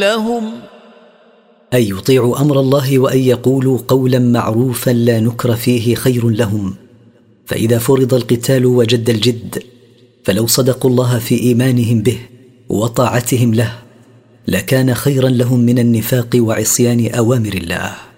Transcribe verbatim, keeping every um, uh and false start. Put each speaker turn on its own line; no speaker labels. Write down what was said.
لهم.
أن يطيعوا أمر الله وأن يقولوا قولا معروفا لا نكر فيه خير لهم. فإذا فرض القتال وجد الجد، فلو صدقوا الله في إيمانهم به وطاعتهم له لكان خيرا لهم من النفاق وعصيان أوامر الله.